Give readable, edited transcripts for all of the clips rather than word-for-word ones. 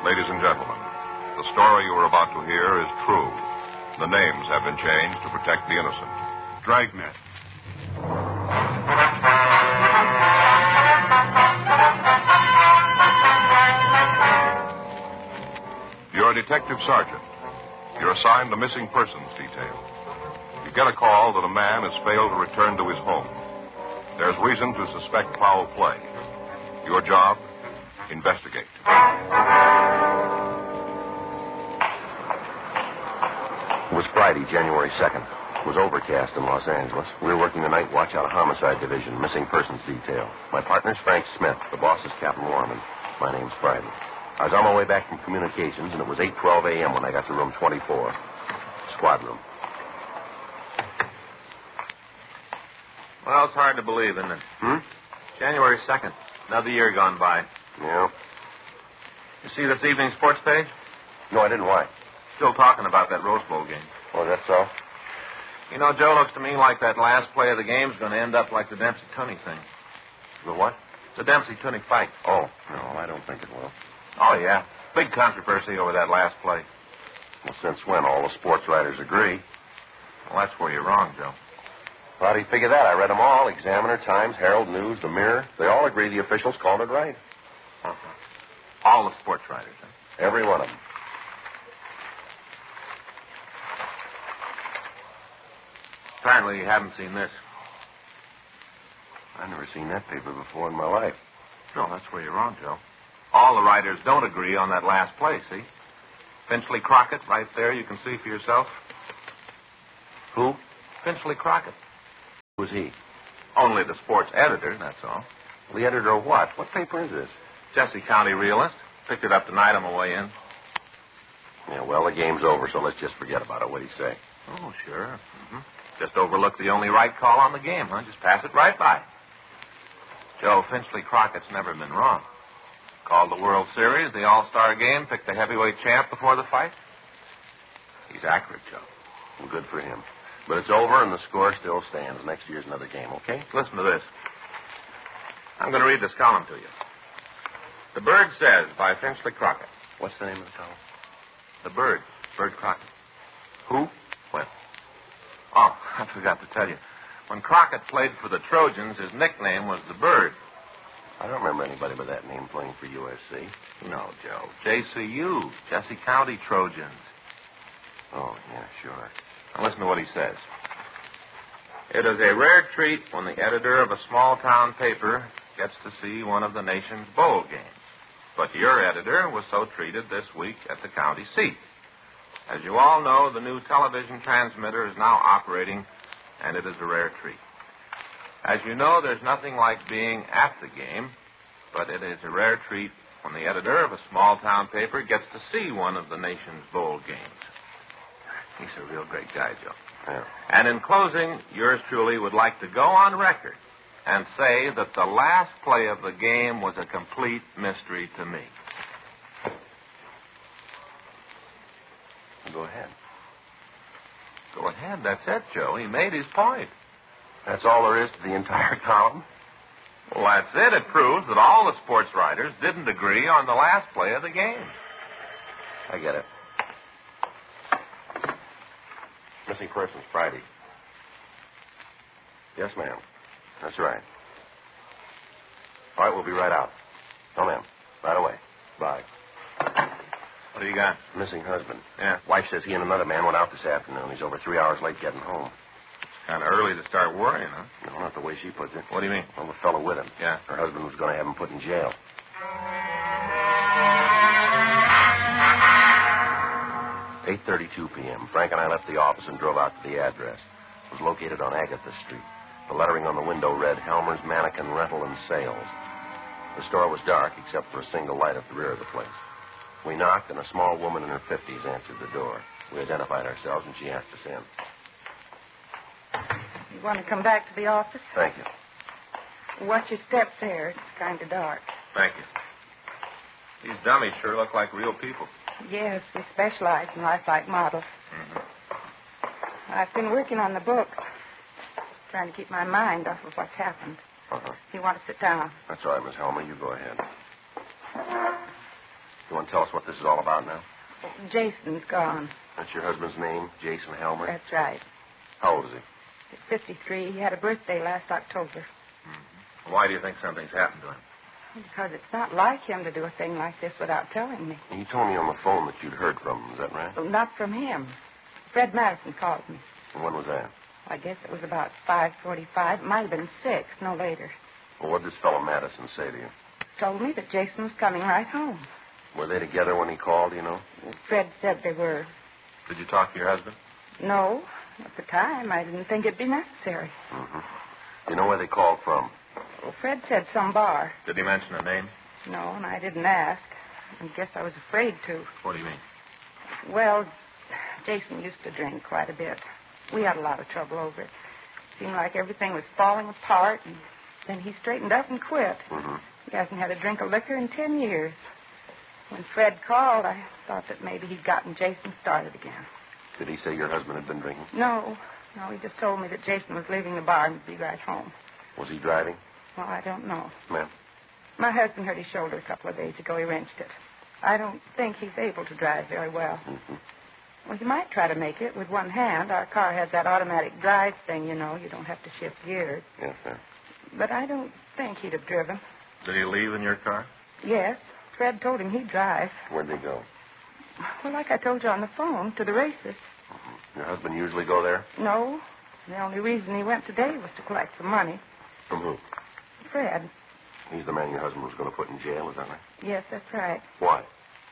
Ladies and gentlemen, the story you are about to hear is true. The names have been changed to protect the innocent. Dragnet. You're a detective sergeant. You're assigned the missing persons detail. You get a call that a man has failed to return to his home. There's reason to suspect foul play. Your job, investigate. It was Friday, January 2nd. It was overcast in Los Angeles. We were working the night watch out of Homicide Division, missing persons detail. My partner's Frank Smith. The boss is Captain Warman. My name's Friday. I was on my way back from communications, and it was 8:12 a.m. when I got to room 24. Squad room. Well, it's hard to believe, isn't it? January 2nd. Another year gone by. Yeah? You see this evening's sports page? No, I didn't. Why? Still talking about that Rose Bowl game. Oh, that's so? You know, Joe, looks to me like that last play of the game's going to end up like the Dempsey-Tunney thing. The what? The Dempsey-Tunney fight. Oh, no, I don't think it will. Oh, yeah. Big controversy over that last play. Well, since when? All the sports writers agree. Well, that's where you're wrong, Joe. How do you figure that? I read them all. Examiner, Times, Herald, News, The Mirror. They all agree the officials called it right. Uh-huh. All the sports writers, huh? Every one of them. Apparently you haven't seen this. I've never seen that paper before in my life. No, that's where you're wrong, Joe. All the writers don't agree on that last play, see? Finchley Crockett, right there, you can see for yourself. Who? Finchley Crockett. Who's he? Only the sports editor, that's all. The editor of what? What paper is this? Jesse County Realist. Picked it up tonight on my way in. Yeah, well, the game's over, so let's just forget about it. What do you say? Oh, sure. Mm-hmm. Just overlook the only right call on the game, huh? Just pass it right by. Joe, Finchley Crockett's never been wrong. Called the World Series, the All-Star game, picked the heavyweight champ before the fight. He's accurate, Joe. Well, good for him. But it's over, and the score still stands. Next year's another game, okay? Listen to this. I'm going to read this column to you. The Bird Says by Finchley Crockett. What's the name of the column? The Bird. Bird Crockett. Who? Well, oh, I forgot to tell you. When Crockett played for the Trojans, his nickname was the Bird. I don't remember anybody by that name playing for USC. No, Joe. JCU, Jesse County Trojans. Oh, yeah, sure. Now listen to what he says. It is a rare treat when the editor of a small-town paper gets to see one of the nation's bowl games. But your editor was so treated this week at the county seat. As you all know, the new television transmitter is now operating, and it is a rare treat. As you know, there's nothing like being at the game, but it is a rare treat when the editor of a small-town paper gets to see one of the nation's bowl games. He's a real great guy, Joe. Yeah. And in closing, yours truly would like to go on record and say that the last play of the game was a complete mystery to me. Go ahead. Go ahead. That's it, Joe. He made his point. That's all there is to the entire column? Well, that's it. It proves that all the sports writers didn't agree on the last play of the game. I get it. Missing persons, Friday. Yes, ma'am. That's right. All right, we'll be right out. No, ma'am. Right away. Bye. What do you got? Missing husband. Yeah. Wife says he and another man went out this afternoon. He's over 3 hours late getting home. Kind of early to start worrying, huh? No, not the way she puts it. What do you mean? Well, the fellow with him. Yeah. Her husband was going to have him put in jail. "8:32 p.m. Frank and I left the office and drove out to the address. It was located on Agatha Street. The lettering on the window read, Helmer's Mannequin Rental and Sales. The store was dark except for a single light at the rear of the place. We knocked, and a small woman in her 50s answered the door. We identified ourselves, and she asked us in. You want to come back to the office? Thank you. Watch your steps there. It's kind of dark. Thank you. These dummies sure look like real people. Yes, they specialize in lifelike models. Mm-hmm. I've been working on the book, trying to keep my mind off of what's happened. Uh-huh. You want to sit down? That's all right, Miss Helmer. You go ahead. You want to tell us what this is all about now? Jason's gone. That's your husband's name, Jason Helmer? That's right. How old is he? He's 53. He had a birthday last October. Why do you think something's happened to him? Because it's not like him to do a thing like this without telling me. You told me on the phone that you'd heard from him. Is that right? Well, not from him. Fred Madison called me. And when was that? I guess it was about 5:45. It might have been 6, no later. Well, what did this fellow Madison say to you? Told me that Jason was coming right home. Were they together when he called, you know? Fred said they were. Did you talk to your husband? No. At the time, I didn't think it'd be necessary. Mm-hmm. You know where they called from? Well, Fred said some bar. Did he mention a name? No, and I didn't ask. I guess I was afraid to. What do you mean? Well, Jason used to drink quite a bit. We had a lot of trouble over it. Seemed like everything was falling apart, and then he straightened up and quit. Mm-hmm. He hasn't had a drink of liquor in 10 years. When Fred called, I thought that maybe he'd gotten Jason started again. Did he say your husband had been drinking? No, he just told me that Jason was leaving the bar and would be right home. Was he driving? Well, I don't know. Ma'am? My husband hurt his shoulder a couple of days ago. He wrenched it. I don't think he's able to drive very well. Mm-hmm. Well, he might try to make it with one hand. Our car has that automatic drive thing, you know. You don't have to shift gears. Yes, sir. But I don't think he'd have driven. Did he leave in your car? Yes. Fred told him he'd drive. Where'd they go? Well, like I told you on the phone, to the races. Mm-hmm. Your husband usually go there? No. The only reason he went today was to collect some money. From who? Fred. He's the man your husband was going to put in jail, is that right? Yes, that's right. Why?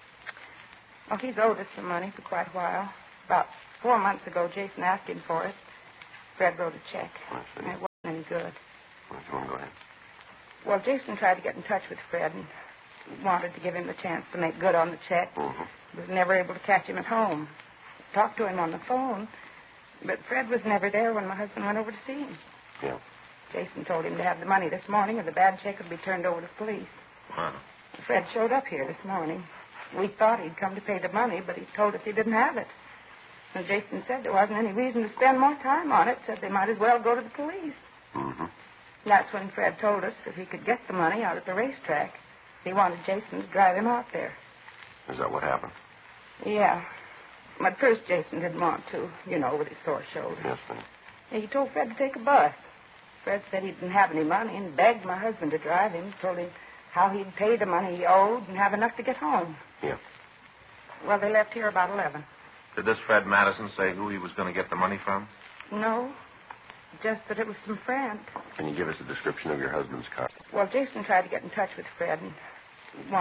Well, he's owed us some money for quite a while. About 4 months ago, Jason asked him for it. Fred wrote a check. I see. And it wasn't any good. Well, if you want to go ahead. Well, Jason tried to get in touch with Fred and wanted to give him the chance to make good on the check. Mm-hmm. He was never able to catch him at home. Talked to him on the phone, but Fred was never there when my husband went over to see him. Yeah. Jason told him to have the money this morning or the bad check would be turned over to the police. Wow. Fred showed up here this morning. We thought he'd come to pay the money, but he told us he didn't have it. And Jason said there wasn't any reason to spend more time on it, said they might as well go to the police. Mm-hmm. That's when Fred told us that he could get the money out at the racetrack. He wanted Jason to drive him out there. Is that what happened? Yeah. At first, Jason didn't want to, you know, with his sore shoulder. Yes, ma'am. He told Fred to take a bus. Fred said he didn't have any money and begged my husband to drive him, told him how he'd pay the money he owed and have enough to get home. Yeah. Well, they left here about 11. Did this Fred Madison say who he was going to get the money from? No, just that it was some friend. Can you give us a description of your husband's car? Well, Jason tried to get in touch with Fred and